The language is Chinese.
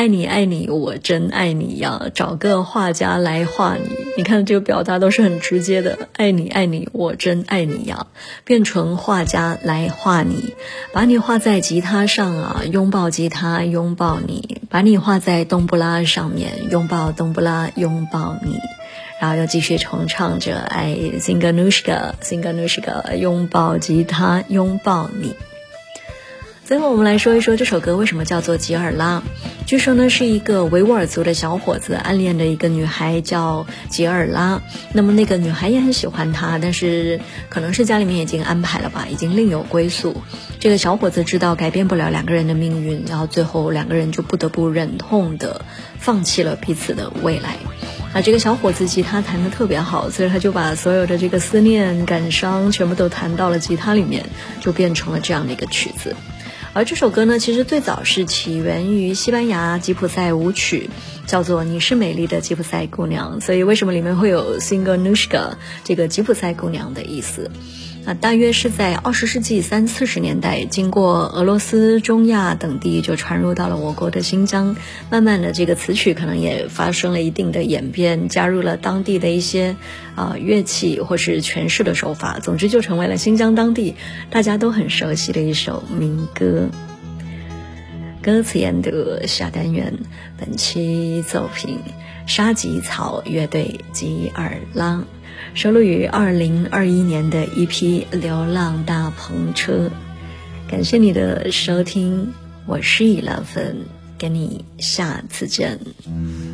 爱你爱你我真爱你呀，找个画家来画你。你看这个表达都是很直接的，爱你爱你我真爱你呀，变成画家来画你，把你画在吉他上啊，拥抱吉他拥抱你，把你画在冬不拉上面，拥抱冬不拉拥抱你。然后又继续重唱着爱 Singanushka 拥抱吉他拥抱你。最后我们来说一说这首歌为什么叫做吉尔拉。据说呢是一个维吾尔族的小伙子暗恋的一个女孩叫吉尔拉，那么那个女孩也很喜欢他，但是可能是家里面已经安排了吧，已经另有归宿。这个小伙子知道改变不了两个人的命运，然后最后两个人就不得不忍痛的放弃了彼此的未来。这个小伙子吉他弹得特别好，所以他就把所有的这个思念感伤全部都弹到了吉他里面，就变成了这样的一个曲子。而这首歌呢，其实最早是起源于西班牙吉普赛舞曲，叫做你是美丽的吉普赛姑娘，所以为什么里面会有 Singanushka 这个吉普赛姑娘的意思。大约是在20世纪30-40年代，经过俄罗斯、中亚等地就传入到了我国的新疆，慢慢的这个词曲可能也发生了一定的演变，加入了当地的一些乐器或是诠释的手法，总之就成为了新疆当地大家都很熟悉的一首民歌。歌词研读下单元，本期作品沙棘草乐队吉尔拉，收录于2021年的EP流浪大篷车。感谢你的收听，我是11，跟你下次见。